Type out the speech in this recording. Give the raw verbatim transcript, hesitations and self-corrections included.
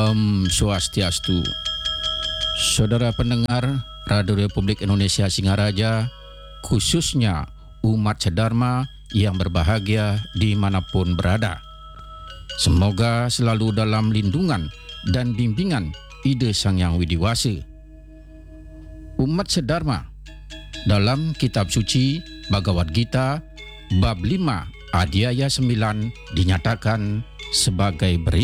Om Swastiastu. Saudara pendengar Radio Republik Indonesia Singaraja, khususnya umat sedharma yang berbahagia dimanapun berada. Semoga selalu dalam lindungan dan bimbingan Ide Sang Yang Widiwasa. Umat sedharma, dalam kitab suci Bhagavad Gita bab lima adhyaya sembilan dinyatakan sebagai berikut.